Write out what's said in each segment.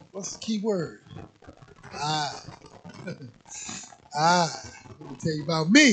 What's the key word? I. I. Let me tell you about me.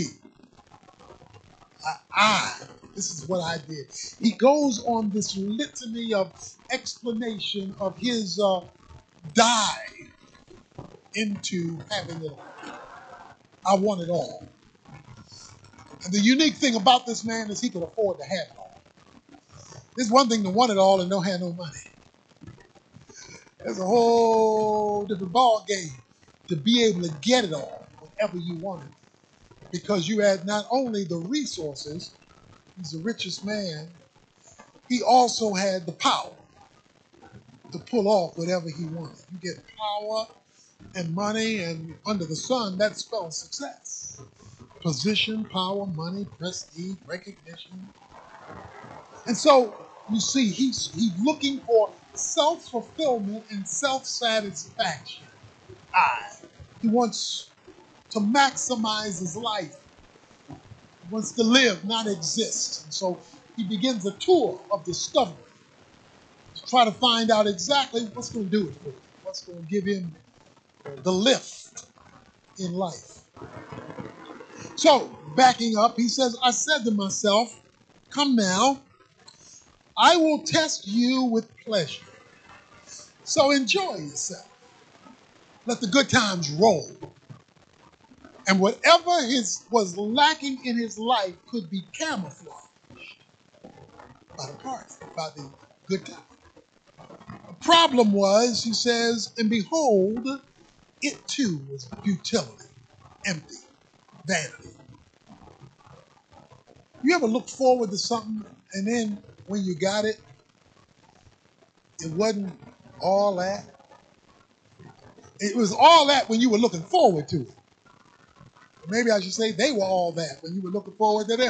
I. This is what I did. He goes on this litany of explanation of his dive into having it all. I want it all. And the unique thing about this man is he could afford to have it all. It's one thing to want it all and don't have no money. There's a whole different ball game to be able to get it all whenever you want it. Because you had not only the resources, he's the richest man, he also had the power to pull off whatever he wanted. You get power and money, and under the sun, that spells success. Position, power, money, prestige, recognition. And so you see, he's looking for self-fulfillment and self-satisfaction. I. He wants to maximize his life. He wants to live, not exist. And so he begins a tour of discovery to try to find out exactly what's going to do it for him, what's going to give him the lift in life. So, backing up, he says, I said to myself, come now, I will test you with pleasure. So enjoy yourself. Let the good times roll. And whatever was lacking in his life could be camouflaged by the party, by the good time. The problem was, he says, and behold, it too was futility, empty, vanity. You ever look forward to something and then when you got it, it wasn't all that? It was all that when you were looking forward to it. Maybe I should say they were all that when you were looking forward to them.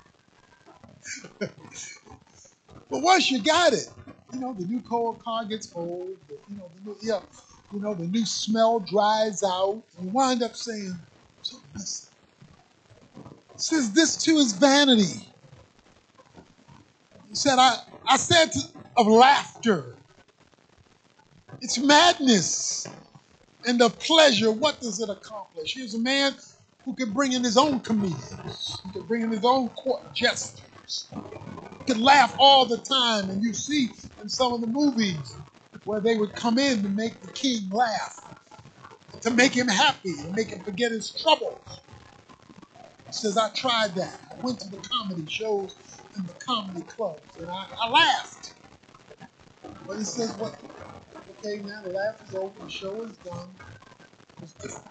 But once you got it, the new car gets old, the new smell dries out, and you wind up saying, something missing. Says this too is vanity. He said, I said of laughter. It's madness. And of pleasure, what does it accomplish? Here's a man who could bring in his own comedians. He could bring in his own court jesters. He could laugh all the time. And you see in some of the movies where they would come in to make the king laugh, to make him happy, to make him forget his troubles. He says, I tried that. I went to the comedy shows and the comedy clubs, and I laughed. But he says, what? Okay, now the laugh is over, the show is done. It's different.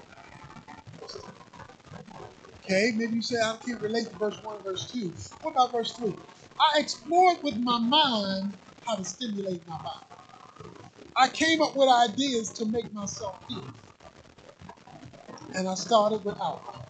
Okay, maybe you say, I can't relate to verse 1 and verse 2. What about verse 3? I explored with my mind how to stimulate my body. I came up with ideas to make myself feel. And I started with alcohol.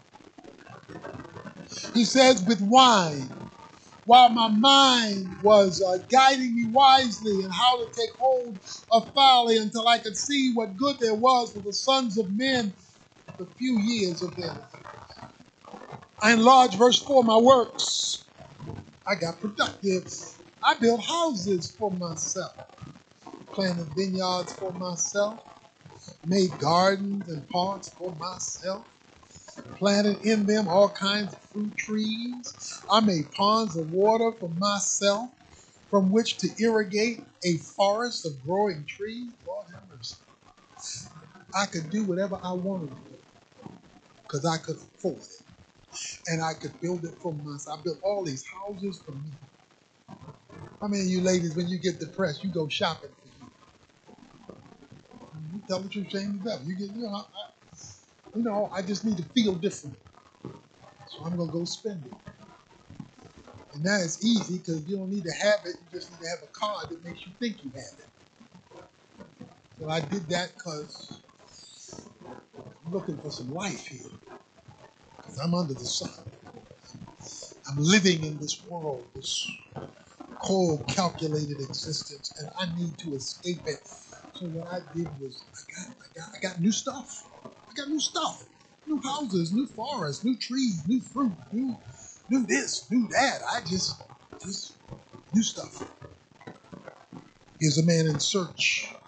He says, with wine, while my mind was guiding me wisely in how to take hold of folly until I could see what good there was for the sons of men the few years of their life. I enlarged, verse 4, my works. I got productive. I built houses for myself, planted vineyards for myself, made gardens and parks for myself, planted in them all kinds of fruit trees. I made ponds of water for myself, from which to irrigate a forest of growing trees. Lord have mercy. I could do whatever I wanted to do because I could afford it. And I could build it for myself. I built all these houses for me. How many of you ladies, when you get depressed, you go shopping for you? You tell the truth, shame the devil. You get, I just need to feel different. So I'm going to go spend it. And that is easy because you don't need to have it. You just need to have a card that makes you think you have it. So I did that because I'm looking for some life here. Because I'm under the sun. I'm living in this world, this cold, calculated existence, and I need to escape it. So what I did was I got new stuff. I got new stuff. New houses, new forests, new trees, new fruit, new this, new that. I just new stuff. Here's a man in search